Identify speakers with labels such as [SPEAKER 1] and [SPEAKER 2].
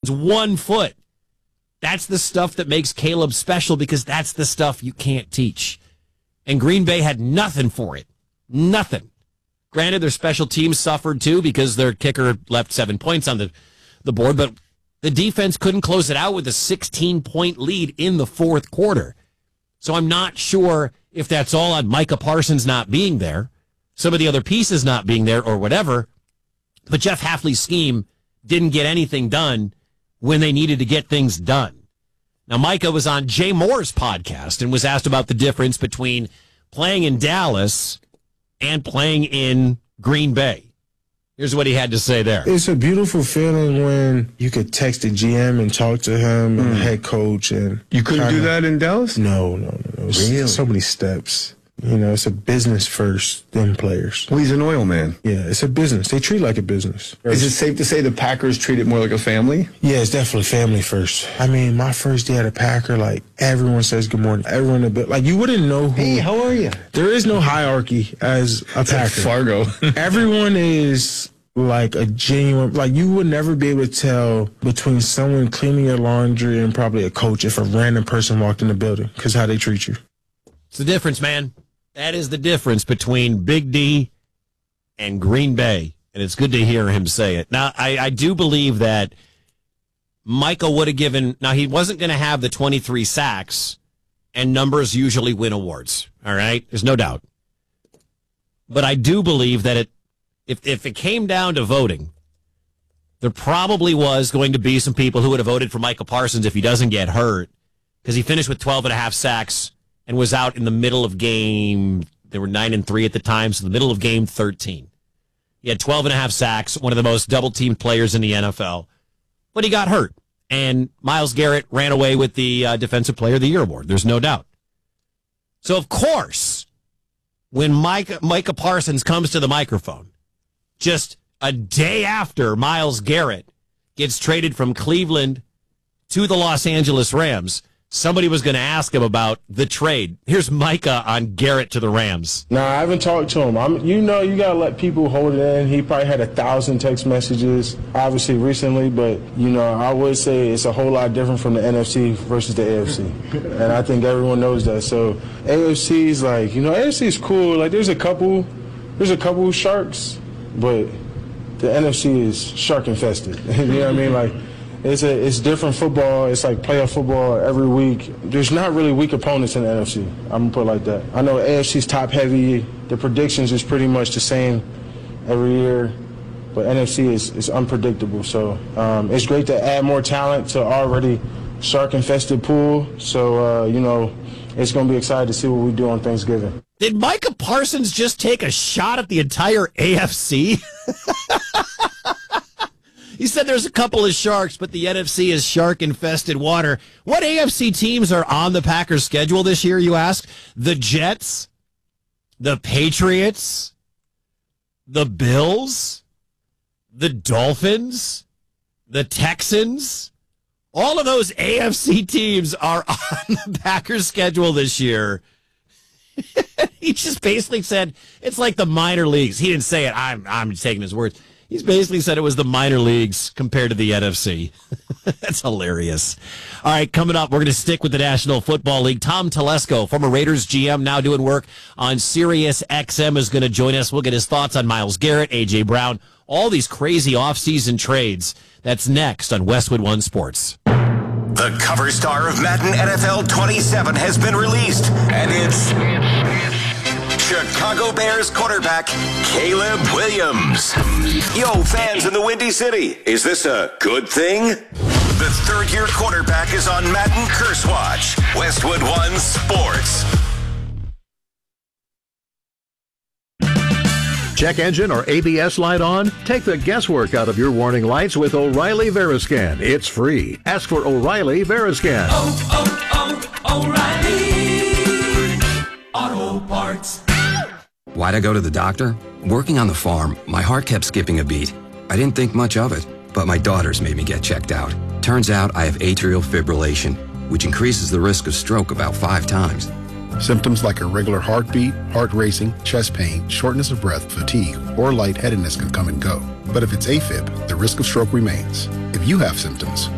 [SPEAKER 1] backwards 1 foot. That's the stuff that makes Caleb special because that's the stuff you can't teach. And Green Bay had nothing for it. Nothing. Granted, their special teams suffered too because their kicker left 7 points on the board, but the defense couldn't close it out with a 16-point lead in the fourth quarter. So I'm not sure if that's all on Micah Parsons not being there, some of the other pieces not being there or whatever, but Jeff Hafley's scheme didn't get anything done when they needed to get things done. Now, Micah was on Jay Moore's podcast and was asked about the difference between playing in Dallas and playing in Green Bay. Here's what he had to say there.
[SPEAKER 2] It's a beautiful feeling when you could text the GM and talk to him and the head coach. And
[SPEAKER 3] you couldn't do that in Dallas?
[SPEAKER 2] No.
[SPEAKER 3] Really?
[SPEAKER 2] So many steps. You know, it's a business first, then players.
[SPEAKER 3] Well, he's an oil man.
[SPEAKER 2] Yeah, it's a business. They treat it like a business.
[SPEAKER 3] Is it safe to say the Packers treat it more like a family?
[SPEAKER 2] Yeah, it's definitely family first. I mean, my first day at a Packer, like, everyone says good morning. Everyone a bit. Like, you wouldn't know who.
[SPEAKER 3] Hey, how are you?
[SPEAKER 2] There is no hierarchy as a Packer.
[SPEAKER 3] Like Fargo.
[SPEAKER 2] Everyone is like a genuine, like, you would never be able to tell between someone cleaning your laundry and probably a coach if a random person walked in the building because how they treat you.
[SPEAKER 1] It's the difference, man. That is the difference between Big D and Green Bay, and it's good to hear him say it. Now, I do believe that Michael would have given, now he wasn't going to have the 23 sacks, and numbers usually win awards, all right? There's no doubt. But I do believe that if it came down to voting, there probably was going to be some people who would have voted for Micah Parsons if he doesn't get hurt, because he finished with 12.5 sacks and was out in the middle of game. They were 9-3 at the time, so the middle of game 13. He had 12.5 sacks, one of the most double-teamed players in the NFL. But he got hurt, and Myles Garrett ran away with the Defensive Player of the Year award. There's no doubt. So, of course, when Micah Parsons comes to the microphone, just a day after Myles Garrett gets traded from Cleveland to the Los Angeles Rams, somebody was going to ask him about the trade. Here's Micah on Garrett to the Rams.
[SPEAKER 2] Nah, I haven't talked to him. You got to let people hold it in. He probably had 1,000 text messages, obviously, recently. But, I would say it's a whole lot different from the NFC versus the AFC. And I think everyone knows that. So AFC is like, AFC is cool. Like, there's a couple sharks, but the NFC is shark infested. You know what I mean? Like, it's different football. It's like playoff football every week. There's not really weak opponents in the NFC. I'm going to put it like that. I know AFC's top heavy. The predictions is pretty much the same every year. But NFC is unpredictable. So it's great to add more talent to already shark-infested pool. So, it's going to be exciting to see what we do on Thanksgiving.
[SPEAKER 1] Did Micah Parsons just take a shot at the entire AFC? He said there's a couple of sharks, but the NFC is shark-infested water. What AFC teams are on the Packers' schedule this year, you ask? The Jets, the Patriots, the Bills, the Dolphins, the Texans. All of those AFC teams are on the Packers' schedule this year. He just basically said it's like the minor leagues. He didn't say it. I'm taking his words. He's basically said it was the minor leagues compared to the NFC. That's hilarious. All right, coming up, we're going to stick with the National Football League. Tom Telesco, former Raiders GM, now doing work on Sirius XM, is going to join us. We'll get his thoughts on Myles Garrett, A.J. Brown, all these crazy offseason trades. That's next on Westwood One Sports.
[SPEAKER 4] The cover star of Madden NFL 27 has been released, and it's Chicago Bears quarterback Caleb Williams. Yo, fans in the Windy City, is this a good thing? The third-year quarterback is on Madden Curse Watch. Westwood One Sports.
[SPEAKER 5] Check engine or ABS light on? Take the guesswork out of your warning lights with O'Reilly Veriscan. It's free. Ask for O'Reilly Veriscan.
[SPEAKER 6] O'Reilly Auto Parts.
[SPEAKER 7] Why'd I go to the doctor? Working on the farm, my heart kept skipping a beat. I didn't think much of it, but my daughters made me get checked out. Turns out I have atrial fibrillation, which increases the risk of stroke about 5 times.
[SPEAKER 8] Symptoms like irregular heartbeat, heart racing, chest pain, shortness of breath, fatigue, or lightheadedness can come and go. But if it's AFib, the risk of stroke remains. If you have symptoms,